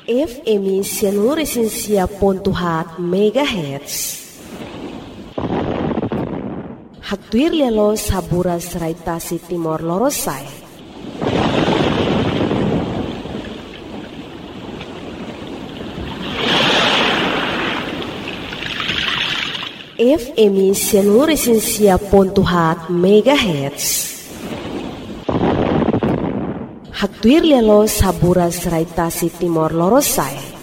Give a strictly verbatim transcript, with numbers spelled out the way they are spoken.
F M Sianur Esensia Pontuhat Megahertz. Haktuir lelo saburas raitasi Timor Lorosai. F M Sianur Esensia Pontuhat Megahertz. Haktuir lelo saburas raitasi Timor Lorosai.